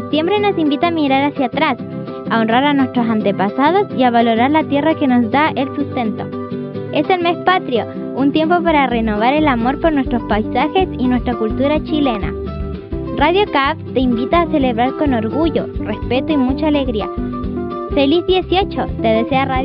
Septiembre nos invita a mirar hacia atrás, a honrar a nuestros antepasados y a valorar la tierra que nos da el sustento. Es el mes patrio, un tiempo para renovar el amor por nuestros paisajes y nuestra cultura chilena. Radio CAP te invita a celebrar con orgullo, respeto y mucha alegría. ¡Feliz 18! Te desea Radio